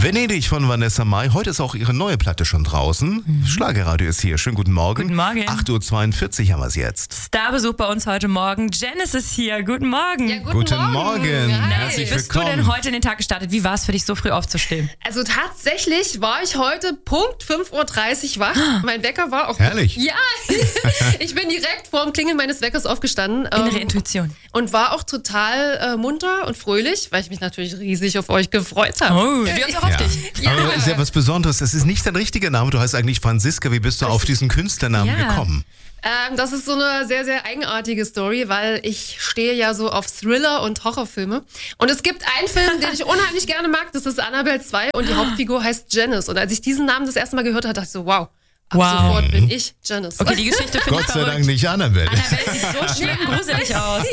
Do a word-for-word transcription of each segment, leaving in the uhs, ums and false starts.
Venedig von Vanessa Mai. Heute ist auch ihre neue Platte schon draußen. Mhm. Schlagerradio ist hier. Schönen guten Morgen. Guten Morgen. acht Uhr zweiundvierzig haben wir es jetzt. Starbesuch bei uns heute Morgen. Janice ist hier. Guten Morgen. Ja, guten, guten Morgen. Morgen. Herzlich Wie bist willkommen. du denn heute in den Tag gestartet? Wie war es für dich, so früh aufzustehen? Also tatsächlich war ich heute Punkt fünf Uhr dreißig wach. Mein Wecker war auch... Herrlich. Ja, ich bin direkt vor dem Klingeln meines Weckers aufgestanden. Innere ähm, Intuition. Und war auch total äh, munter und fröhlich, weil ich mich natürlich riesig auf euch gefreut habe. Oh, wir uns auch auf Ja. dich. Ja. Aber ist ja was Besonderes. Es ist nicht dein richtiger Name. Du heißt eigentlich Franziska. Wie bist du auf diesen Künstlernamen Ja. gekommen? Ähm, das ist so eine sehr, sehr eigenartige Story, weil ich stehe ja so auf Thriller und Horrorfilme. Und es gibt einen Film, den ich unheimlich gerne mag, das ist Annabelle zwei und die Hauptfigur heißt Janice. Und als ich diesen Namen das erste Mal gehört habe, dachte ich so, wow, ab Wow. sofort bin ich Janice. Okay, die Geschichte finde ich Gott sei Dank verrückt. nicht Annabelle. Annabelle sieht so schlimm gruselig aus.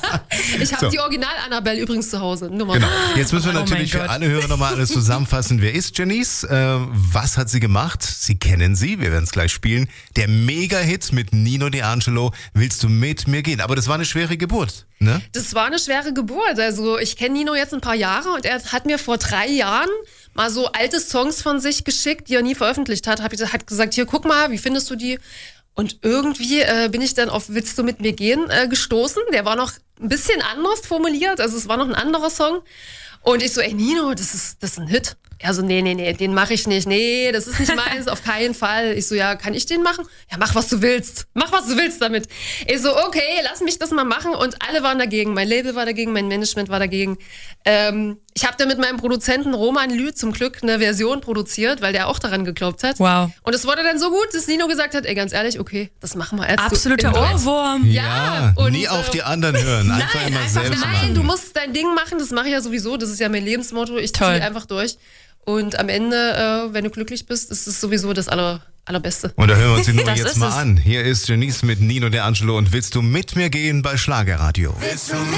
Ich habe So. die Original-Annabelle übrigens zu Hause. Nur mal. Genau. Jetzt müssen wir Oh natürlich mein für Gott. alle Hörer nochmal alles zusammenfassen. Wer ist Janice? Äh, was hat sie gemacht? Sie kennen sie. Wir werden es gleich spielen. Der Mega-Hit mit Nino D'Angelo. Willst du mit mir gehen? Aber das war eine schwere Geburt, ne? Das war eine schwere Geburt. Also ich kenne Nino jetzt ein paar Jahre und er hat mir vor drei Jahren mal so alte Songs von sich geschickt, die er nie veröffentlicht hat. Hab ich, hat gesagt, hier, guck mal, wie findest du die? Und irgendwie äh, bin ich dann auf Willst du mit mir gehen äh, gestoßen. Der war noch ein bisschen anders formuliert, also es war noch ein anderer Song. Und ich so, ey Nino, das ist, das ist ein Hit. Er so, nee, nee, nee, den mache ich nicht. Nee, das ist nicht meins, auf keinen Fall. Ich so, ja, kann ich den machen? Ja, mach, was du willst. Mach, was du willst damit. Ich so, okay, lass mich das mal machen. Und alle waren dagegen. Mein Label war dagegen, mein Management war dagegen. Ähm, ich habe da mit meinem Produzenten Roman Lü zum Glück eine Version produziert, weil der auch daran geglaubt hat. Wow. Und es wurde dann so gut, dass Nino gesagt hat, ey, ganz ehrlich, okay, das machen wir jetzt. Absoluter Du- im Duett. Ohrwurm. Ja, und, nie auf äh, die anderen hören. Einfach nein, immer einfach selbst nein, machen. Nein, du musst dein Ding machen, das mache ich ja sowieso, das ist ja mein Lebensmotto, ich Toll. ziehe einfach durch. Und am Ende, äh, wenn du glücklich bist, ist es sowieso das aller, Allerbeste. Und da hören wir uns die Nummer Das jetzt ist mal es. an. Hier ist Janice mit Nino D'Angelo und Willst du mit mir gehen bei Schlagerradio? Willst du mit